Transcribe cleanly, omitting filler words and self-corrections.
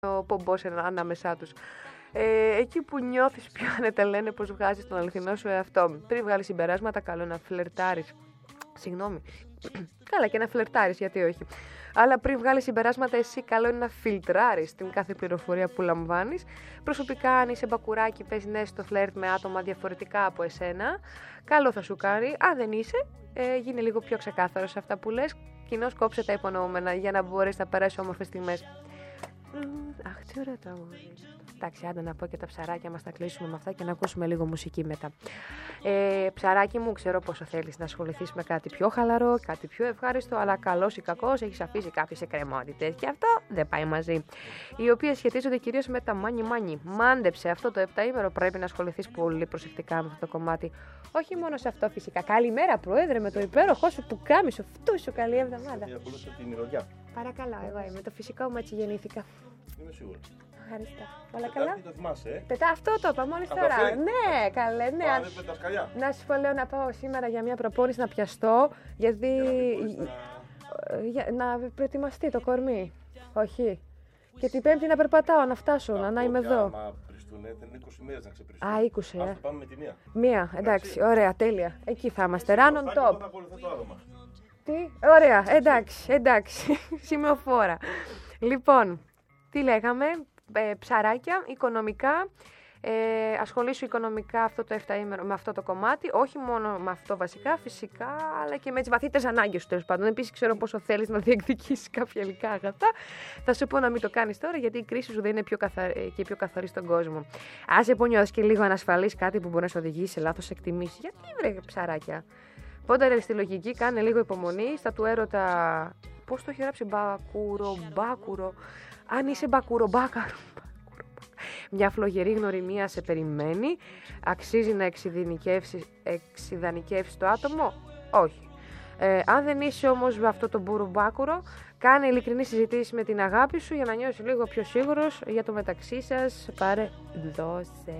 ο πομπός ανάμεσά τους. Εκεί που νιώθεις πιο άνετα, λένε πως βγάζεις τον αληθινό σου εαυτό. Πριν βγάλεις συμπεράσματα, καλό να φλερτάρεις. Συγγνώμη. Καλά, και να φλερτάρεις, γιατί όχι. Αλλά πριν βγάλεις συμπεράσματα, εσύ καλό είναι να φιλτράρεις την κάθε πληροφορία που λαμβάνεις. Προσωπικά, αν είσαι μπακουράκι, πες ναι στο φλερτ με άτομα διαφορετικά από εσένα, καλό θα σου κάνει. Αν δεν είσαι, γίνε λίγο πιο ξεκάθαρο σε αυτά που λες. Κοινώς κόψε τα υπονοούμενα για να μπορείς να περάσεις όμορφες στιγμές. Αχ, τι ωραίο τραγούδι. Εντάξει, άντε να πω και τα ψαράκια μας, θα κλείσουμε με αυτά και να ακούσουμε λίγο μουσική μετά. Ψαράκι μου, ξέρω πόσο θέλεις να ασχοληθείς με κάτι πιο χαλαρό, κάτι πιο ευχάριστο, αλλά καλός ή κακός έχεις αφήσει κάποιες εκκρεμότητες και αυτό δεν πάει μαζί. Οι οποίες σχετίζονται κυρίως με τα μάνι. Μάντεψε αυτό το 7ήμερο, πρέπει να ασχοληθείς πολύ προσεκτικά με αυτό το κομμάτι. Όχι μόνο σε αυτό φυσικά. Καλημέρα, Πρόεδρε, με το υπέροχό σου πουκάμισο. Φτού σου, καλή εβδομάδα. Την μυρωδιά. Παρακαλώ, εγώ είμαι. Το φυσικό μου έτσι γεννήθηκα. Είμαι σίγουρο. Ευχαριστώ. Όλα καλά. Το θυμάσαι, Αυτό το είπα μόλις τώρα. Ναι, καλέ, ναι. Δεν πετάς καλιά. Να σου πω, λέω να πάω σήμερα για μια προπόνηση να πιαστώ, γιατί. Να προετοιμαστεί το κορμί. Όχι. Και την Πέμπτη να περπατάω, να φτάσω, να είμαι εδώ. Άμα πριστούνε, δεν είναι 20 μέρες να ξεπριστούν. Α, 20, Αυτό πάμε με τη μία. Μία, εντάξει, ωραία, τέλεια. Εκεί θα είμαστε. Run on top. Θα ακολουθώ το άρωμα. Τι, ωραία, εντάξει. Σημειοφόρα. Λοιπόν, τι λέγαμε, ψαράκια, οικονομικά. Ασχολήσου οικονομικά αυτό το 7ήμερο με αυτό το κομμάτι, όχι μόνο με αυτό βασικά, φυσικά, αλλά και με τις βαθύτερες ανάγκες σου τέλος πάντων. Επίσης, ξέρω πόσο θέλεις να διεκδικήσεις κάποια υλικά αγαθά. Θα σου πω να μην το κάνεις τώρα, γιατί η κρίση σου δεν είναι και πιο καθαρή στον κόσμο. Άσε που νιώθεις και λίγο ανασφαλής, κάτι που μπορεί να σου οδηγήσει σε λάθος εκτιμήσεις. Γιατί βρε ψαράκια. Πόντα στη λογική, κάνε λίγο υπομονή. Στα του έρωτα. Πώς το έχει γράψει, μπάκουρο. Αν είσαι μπακουρομπάκαρο. Μια φλογερή γνωριμία σε περιμένει. Αξίζει να εξειδανικεύσεις το άτομο? Όχι. Αν δεν είσαι όμως με αυτό το μπουρουμπάκουρο, κάνε ειλικρινή συζητήση με την αγάπη σου για να νιώσεις λίγο πιο σίγουρος για το μεταξύ σας. Πάρε, δώσε.